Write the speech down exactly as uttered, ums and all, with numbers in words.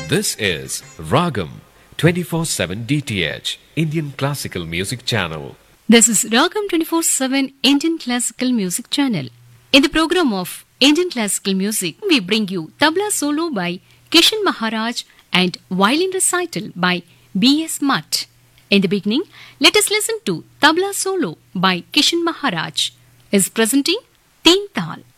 This is Ragam twenty-four seven D T H, Indian Classical Music Channel. This is Ragam twenty-four seven Indian Classical Music Channel. In the program of Indian Classical Music, we bring you Tabla Solo by Kishan Maharaj and Violin Recital by B S Mutt. In the beginning, let us listen to Tabla Solo by Kishan Maharaj. Is presenting Teen Tal.